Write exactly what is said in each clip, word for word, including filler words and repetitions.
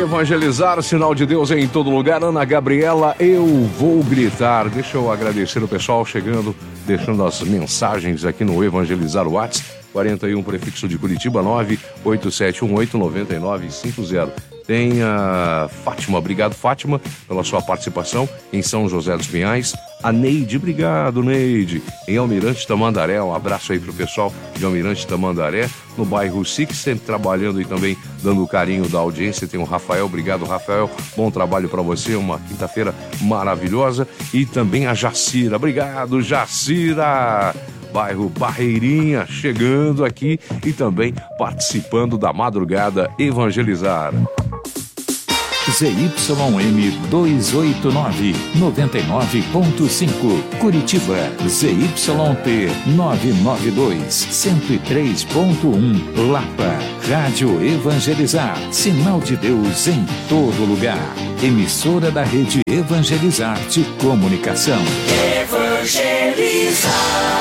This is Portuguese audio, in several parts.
Evangelizar, sinal de Deus em todo lugar. Ana Gabriela, eu vou gritar. Deixa eu agradecer o pessoal chegando, deixando as mensagens aqui no Evangelizar WhatsApp, quarenta e um, prefixo de Curitiba, nove oito sete um oito nove nove cinco zero. Tem a Fátima, obrigado Fátima pela sua participação em São José dos Pinhais. A Neide, obrigado Neide. Em Almirante Tamandaré, um abraço aí pro pessoal de Almirante Tamandaré, no bairro Six, sempre trabalhando e também dando o carinho da audiência. Tem o Rafael, obrigado Rafael, bom trabalho para você, uma quinta-feira maravilhosa. E também a Jacira, obrigado Jacira, bairro Barreirinha, chegando aqui e também participando da madrugada Evangelizar. Z Y M duzentos e oitenta e nove, noventa e nove ponto cinco, Curitiba. Z Y P novecentos e noventa e dois, cento e três ponto um, Lapa. Rádio Evangelizar, sinal de Deus em todo lugar. Emissora da rede Evangelizar de Comunicação. Evangelizar.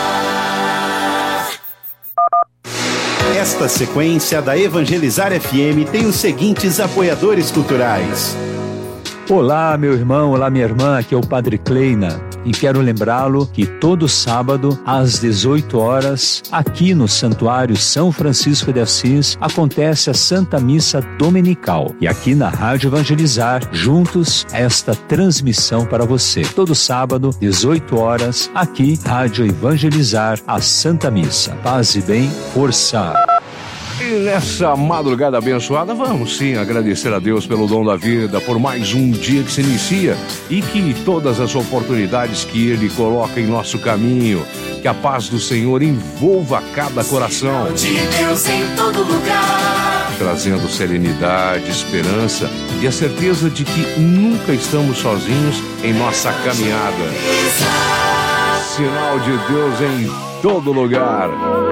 Esta sequência da Evangelizar F M tem os seguintes apoiadores culturais. Olá, meu irmão, olá, minha irmã, aqui é o Padre Kleina e quero lembrá-lo que todo sábado, às dezoito horas, aqui no Santuário São Francisco de Assis, acontece a Santa Missa Dominical. E aqui na Rádio Evangelizar, juntos, esta transmissão para você. Todo sábado, dezoito horas, aqui, Rádio Evangelizar, a Santa Missa. Paz e bem, força! E nessa madrugada abençoada, vamos sim agradecer a Deus pelo dom da vida, por mais um dia que se inicia e que todas as oportunidades que Ele coloca em nosso caminho, que a paz do Senhor envolva cada coração, De Deus em todo lugar. trazendo serenidade, esperança e a certeza de que nunca estamos sozinhos em nossa caminhada. Sinal de Deus em todo lugar.